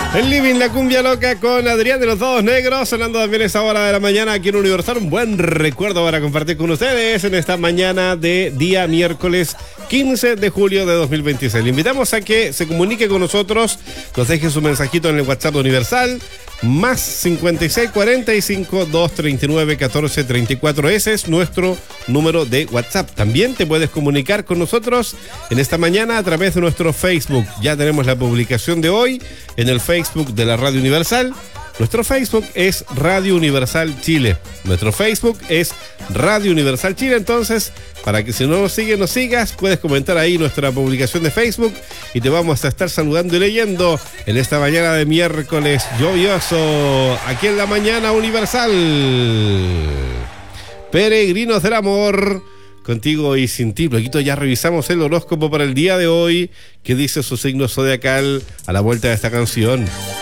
El Living, la cumbia loca con Adrián de los Dos Negros, sonando también esa hora de la mañana aquí en Universal. Un buen recuerdo para compartir con ustedes en esta mañana de día miércoles 15 de julio de 2026. Le invitamos a que se comunique con nosotros, nos deje su mensajito en el WhatsApp de Universal, más 56 45 239 14 34. Ese es nuestro número de WhatsApp. También te puedes comunicar con nosotros en esta mañana a través de nuestro Facebook. Ya tenemos la publicación de hoy en el Facebook de la Radio Universal. Nuestro Facebook es Radio Universal Chile. Nuestro Facebook es Radio Universal Chile. Entonces, para que si no nos sigues, nos sigas, puedes comentar ahí nuestra publicación de Facebook y te vamos a estar saludando y leyendo en esta mañana de miércoles lluvioso, aquí en la mañana Universal. Peregrinos del amor, contigo y sin ti. Plaquito, ya revisamos el horóscopo para el día de hoy. ¿Qué dice su signo zodiacal a la vuelta de esta canción?